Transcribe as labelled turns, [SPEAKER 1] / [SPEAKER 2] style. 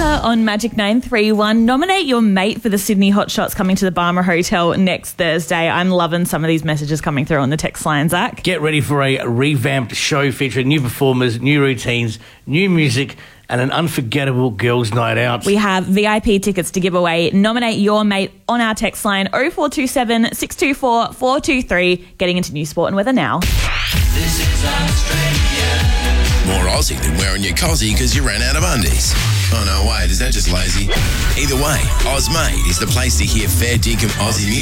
[SPEAKER 1] Amber on Magic 931. Nominate your mate for the Sydney Hot Shots coming to the Barmer Hotel next Thursday. I'm loving some of these messages coming through on the text line, Zach.
[SPEAKER 2] Get ready for a revamped show featuring new performers, new routines, new music, and an unforgettable girls' night out.
[SPEAKER 1] We have VIP tickets to give away. Nominate your mate on our text line 0427 624 423. Getting into news, sport and weather now.
[SPEAKER 3] This is Australia.
[SPEAKER 4] More Aussie than wearing your cozzy because you ran out of undies. Oh no, wait, is that just lazy? Either way, Ozmade is the place to hear fair dinkum Aussie music.